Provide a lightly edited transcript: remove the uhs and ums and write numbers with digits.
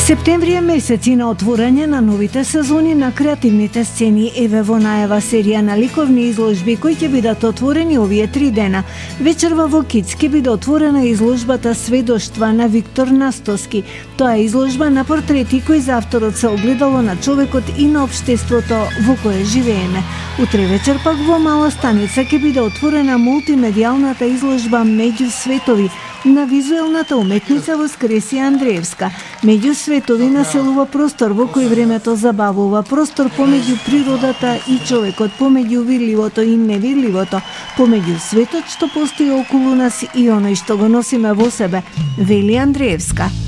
Септември е месец и на отворање на новите сезони на креативните сцени. Еве во најава серија на ликовни изложби кои ќе бидат отворени овие 3 дена. Вечерва во Киц ќе биде отворена изложбата Сведоштва на Виктор Настоски. Тоа е изложба на портрети кои за авторот се огледало на човекот и на општеството во кое живееме. Утре вечер пак во Мала Станица ќе биде отворена мултимедијалната изложба Меѓу светови на визуелната уметница Воскресија Андреевска. Меѓу светови населува простор во кој времето забавува, простор помеѓу природата и човекот, помеѓу видливото и невидливото, помеѓу светот што постои околу нас и оној што го носиме во себе, вели Андреевска.